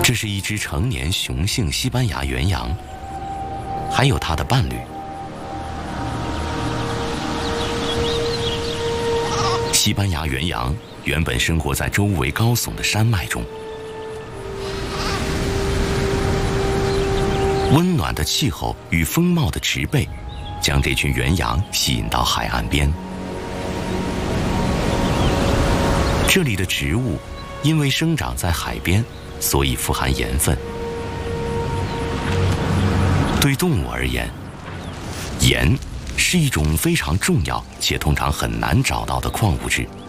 这是一只成年雄性西班牙原羊，还有它的伴侣。西班牙原羊原本生活在周围高耸的山脉中，温暖的气候与丰茂的植被，将这群原羊吸引到海岸边。这里的植物因为生长在海边，所以富含盐分。对动物而言，盐是一种非常重要且通常很难找到的矿物质。